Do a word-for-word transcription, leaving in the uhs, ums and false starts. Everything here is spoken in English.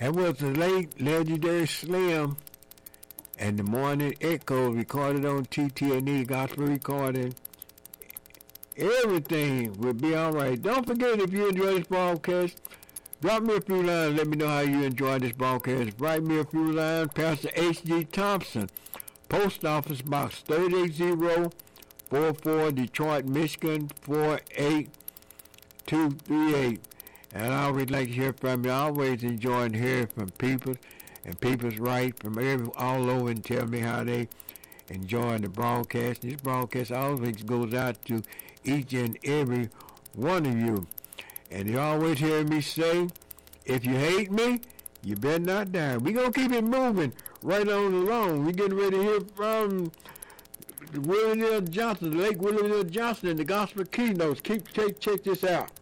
That was the late legendary Slim and the Morning Echo recorded on T T N E Gospel Recording. Everything will be all right. Don't forget, if you enjoy this broadcast, drop me a few lines. Let me know how you enjoy this broadcast. Write me a few lines. Pastor H G Thompson, Post Office Box three eight zero four four, Detroit, Michigan four eight two three eight. And I always like to hear from you. I always enjoy hearing from people, and people's right from every, all over, and tell me how they enjoy the broadcast. This broadcast always goes out to each and every one of you. And you always hear me say, if you hate me, you better not die. We're going to keep it moving right on along. We're getting ready to hear from Willie Neal Johnson, the late Willie Neal Johnson, and the Gospel Keynotes. Keep, take, check this out.